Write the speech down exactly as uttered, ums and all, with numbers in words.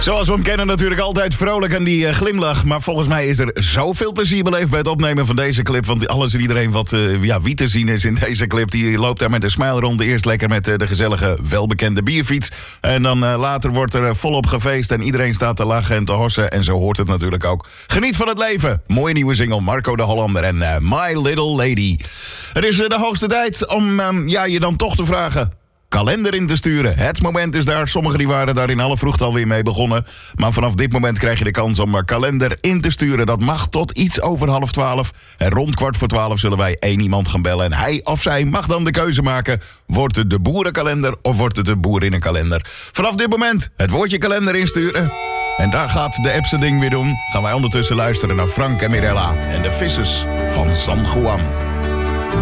Zoals we hem kennen natuurlijk altijd vrolijk en die uh, glimlach. Maar volgens mij is er zoveel plezier beleefd bij het opnemen van deze clip. Want alles en iedereen wat uh, ja, wie te zien is in deze clip... die loopt daar met een smile rond. Eerst lekker met uh, de gezellige, welbekende bierfiets. En dan uh, later wordt er uh, volop gefeest en iedereen staat te lachen en te hossen. En zo hoort het natuurlijk ook. Geniet van het leven. Mooie nieuwe single, Marco de Hollander en uh, My Little Lady. Het is uh, de hoogste tijd om um, ja, je dan toch te vragen... kalender in te sturen. Het moment is daar. Sommigen die waren daar in alle vroegte alweer mee begonnen. Maar vanaf dit moment krijg je de kans om een kalender in te sturen. Dat mag tot iets over half twaalf. En rond kwart voor twaalf zullen wij één iemand gaan bellen. En hij of zij mag dan de keuze maken. Wordt het de boerenkalender of wordt het de boerinnenkalender? Vanaf dit moment het woordje kalender insturen. En daar gaat de app zijn ding weer doen. Gaan wij ondertussen luisteren naar Frank en Mirella. En de vissers van San Juan.